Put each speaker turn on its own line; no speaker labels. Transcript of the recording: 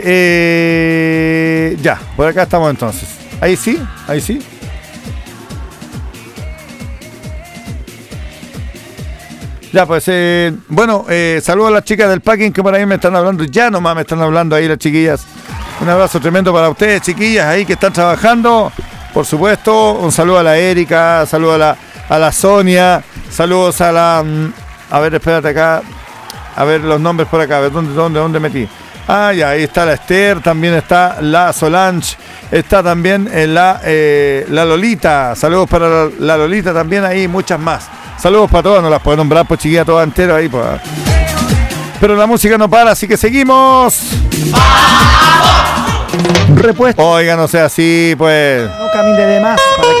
Ya, por acá estamos entonces. Ahí sí, ahí sí. Ya, pues, bueno, saludo a las chicas del packing que por ahí me están hablando. Ya nomás me están hablando ahí las chiquillas. Un abrazo tremendo para ustedes, chiquillas, ahí que están trabajando. Por supuesto, un saludo a la Erika, saludo a la Sonia, saludos a la... A ver, espérate acá. A ver los nombres por acá, a ver, ¿dónde metí? Ah, ya, ahí está la Esther, también está la Solange, está también la Lolita. Saludos para la Lolita también ahí, muchas más. Saludos para todas, no las puedo nombrar, pues chiquilla, todas enteras ahí, pues. Pero la música no para, así que seguimos.
Repuesto.
Oiga, no sea así, pues.
No camine de más para